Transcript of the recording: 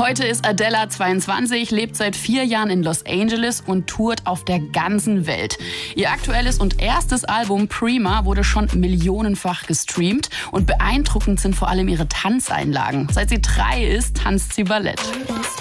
Heute ist Adela 22, lebt seit 4 Jahren in Los Angeles und tourt auf der ganzen Welt. Ihr aktuelles und erstes Album Prima wurde schon millionenfach gestreamt und beeindruckend sind vor allem ihre Tanzeinlagen. Seit sie 3 ist, tanzt sie Ballett.